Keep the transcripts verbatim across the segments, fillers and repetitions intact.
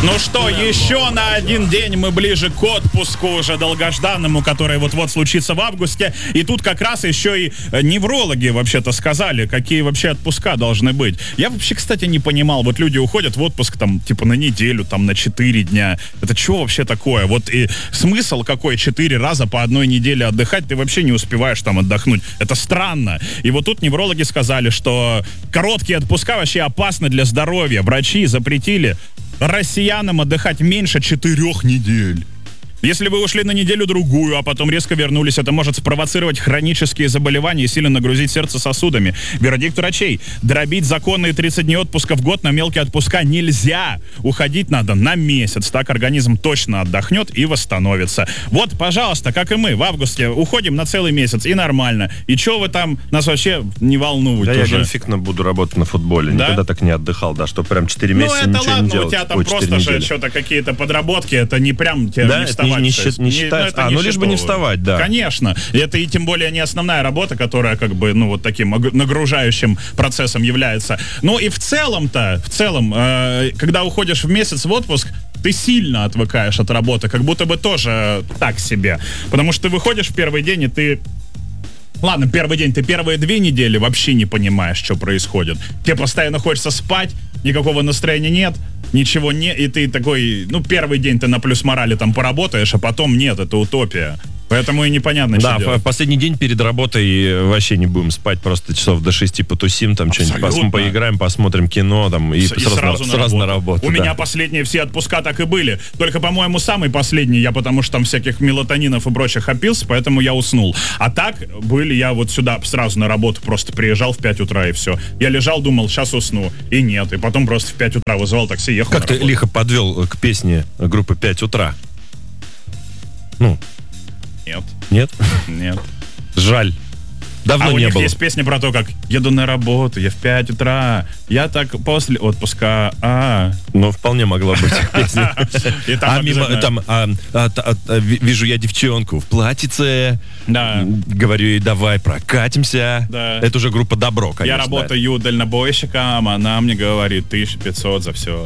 Ну что, еще на один день мы ближе к отпуску уже долгожданному, который вот-вот случится в августе. И тут как раз еще и неврологи вообще-то сказали, какие вообще отпуска должны быть. Я вообще, кстати, не понимал. Вот люди уходят в отпуск там типа на неделю, там на четыре дня. Это что вообще такое? Вот и смысл какой четыре раза по одной неделе отдыхать? Ты вообще не успеваешь там отдохнуть. Это странно. И вот тут неврологи сказали, что короткие отпуска вообще опасны для здоровья. Врачи запретили россиянам отдыхать меньше четырех недель. Если вы ушли на неделю-другую, а потом резко вернулись, это может спровоцировать хронические заболевания и сильно нагрузить сердце сосудами. Вердикт врачей. Дробить законные тридцать дней отпуска в год на мелкие отпуска нельзя. Уходить надо на месяц. Так организм точно отдохнет и восстановится. Вот, пожалуйста, как и мы, в августе уходим на целый месяц, и нормально. И что вы там нас вообще не волнует да уже? Я генфикно буду работать на футболе. Да? Никогда так не отдыхал, да, что прям четыре месяца ну, это ничего ладно, не делать. У тебя там Ой, просто же что-то какие-то подработки, это не прям тебе да, не вставать. Не, не, счит, не считается. Ну, а, не ну лишь бы не вставать, да. Конечно. И это и тем более не основная работа, которая как бы, ну, вот таким нагружающим процессом является. Ну и в целом-то, в целом, э, когда уходишь в месяц в отпуск, ты сильно отвыкаешь от работы, как будто бы тоже так себе. Потому что ты выходишь в первый день, и ты... Ладно, первый день, ты первые две недели вообще не понимаешь, что происходит. Тебе постоянно хочется спать, никакого настроения нет, ничего не, и ты такой, ну, первый день ты на плюс морали там поработаешь, а потом нет, это утопия. Поэтому и непонятно, да, что делать. Да, последний день перед работой вообще не будем спать, просто часов до шести потусим, там что-нибудь пос- поиграем, посмотрим кино, там, и, и сразу, сразу, на, сразу на работу. У да. меня последние все отпуска так и были. Только, по-моему, самый последний я, потому что там всяких мелатонинов и прочих опился, поэтому я уснул. А так были, я вот сюда сразу на работу просто приезжал в пять утра и все. Я лежал, думал, сейчас усну. И нет. И потом просто в пять утра вызывал такси, ехал. Как ты лихо подвел к песне группы «пять утра»? Ну... Нет. Нет? Нет. Жаль. Давно а не у них было. Есть песня про то, как еду на работу, я в пять утра, я так после отпуска, а... Ну, вполне могла быть песня. И там а мимо, там, а, а, а, а, вижу я девчонку в платьице, да. Говорю ей, давай прокатимся. Да. Это уже группа «Добро», конечно. Я работаю да. дальнобойщиком, она мне говорит тысяча пятьсот за все.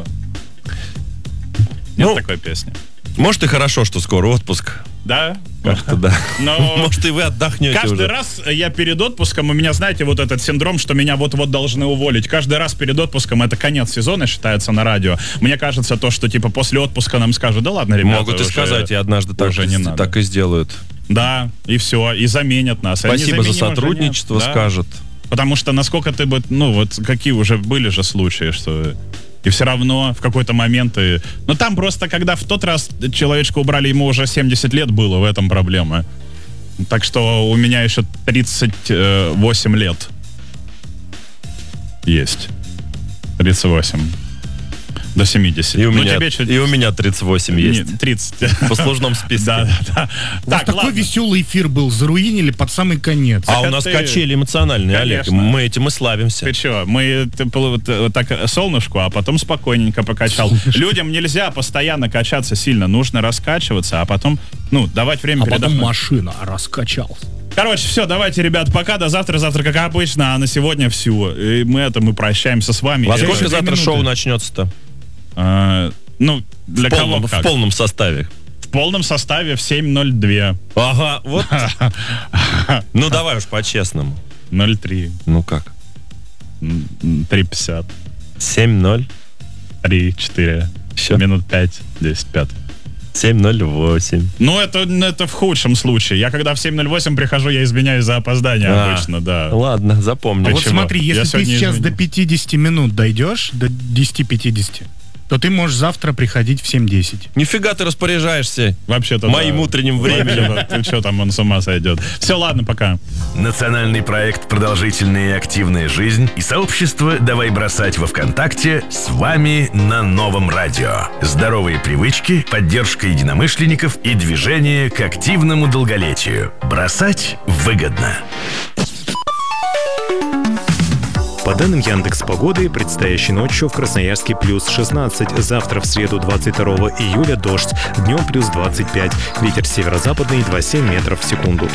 Нет ну, такой песни. Может, и хорошо, что скоро отпуск. Да? Кажется, да. Но может, и вы отдохнете каждый уже. раз я перед отпуском, у меня, знаете, вот этот синдром, что меня вот-вот должны уволить. Каждый раз перед отпуском, это конец сезона считается на радио. Мне кажется, то, что типа после отпуска нам скажут, да ладно, ребята. Могут и сказать, и однажды так, уже не надо. так и сделают. Да, и все, и заменят нас. Спасибо за сотрудничество, да? Скажут. Потому что насколько ты бы, ну вот какие уже были же случаи, что... И все равно в какой-то момент... И... Ну, там просто, когда в тот раз человечка убрали, ему уже семьдесят лет было, в этом проблема. Так что у меня еще тридцать восемь лет есть. тридцать восемь. До семидесяти. И у, ну, меня, тебе чуть... и у меня тридцать восемь есть. Не, тридцать. В послужном списке. Да, да, да. Так, такой веселый эфир был, заруинили под самый конец. А у нас ты... качели эмоциональные, Олег. Мы этим и славимся. Ты что, мы ты, вот, так солнышку, а потом спокойненько покачал. Солнышко. Людям нельзя постоянно качаться сильно, нужно раскачиваться, а потом, ну, давать время а передохнуть. А потом машина раскачалась. Короче, все, давайте, ребят, пока, до завтра, завтра как обычно, а на сегодня все. И мы это, мы прощаемся с вами. Во сколько завтра минуты? Шоу начнется-то? А, ну, для в полном, кого как? В полном составе. В полном составе в семь ноль два. Ага, вот. Ну, давай уж по-честному. ноль три. Ну как? три пятьдесят. семь ноль. три четыре. Еще. Минут пять, десять пять. семь ноль восемь. Ну, это, это в худшем случае. Я когда в семь ноль восемь прихожу, я извиняюсь за опоздание а, обычно, да. Ладно, запомню. А вот смотри, если я ты сейчас извиню. До пятидесяти минут дойдешь, до десяти пятидесяти, то ты можешь завтра приходить в семь десять. Нифига ты распоряжаешься вообще-то моим да. утренним временем. Ты что там, он с ума сойдет. Все, ладно, пока. Национальный проект «Продолжительная и активная жизнь» и сообщество «Давай бросать» во ВКонтакте с вами на новом радио. Здоровые привычки, поддержка единомышленников и движение к активному долголетию. Бросать выгодно. По данным Яндекс.Погоды, предстоящей ночью в Красноярске плюс шестнадцать, завтра в среду двадцать второго июля дождь, днем плюс двадцать пять, ветер северо-западный два целых семь метров в секунду.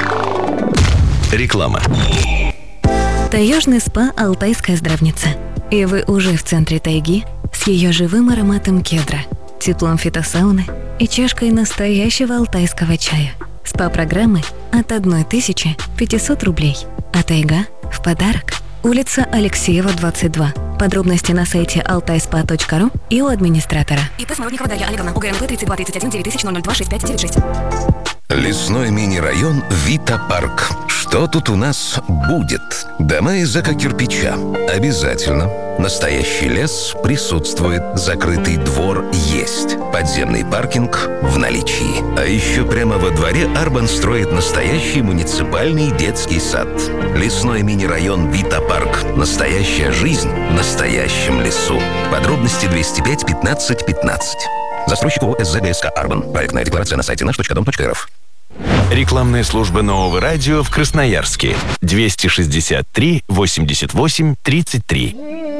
Реклама. Таежный спа «Алтайская здравница». И вы уже в центре тайги с ее живым ароматом кедра, теплом фитосауны и чашкой настоящего алтайского чая. СПА-программы от тысячи пятисот рублей, а тайга в подарок. Улица Алексеева, двадцать два. Подробности на сайте алтайспа точка ру и у администратора. ИП Смолодникова Дарья Олеговна, УГНП тридцать два тридцать один девять тысяч ноль ноль два шесть пять девять шесть. Лесной мини-район Вита-парк. Что тут у нас будет? Дома из эко-кирпича. Обязательно. Настоящий лес присутствует. Закрытый двор есть. Подземный паркинг в наличии. А еще прямо во дворе Арбан строит настоящий муниципальный детский сад. Лесной мини-район Вита-парк. Настоящая жизнь в настоящем лесу. Подробности двести пять пятнадцать пятнадцать. Застройщик ООО СЗГСК «Арбан». Проектная декларация на сайте наш точка дом точка рф. Рекламная служба Нового радио в Красноярске. двести шестьдесят три восемьдесят восемь тридцать три.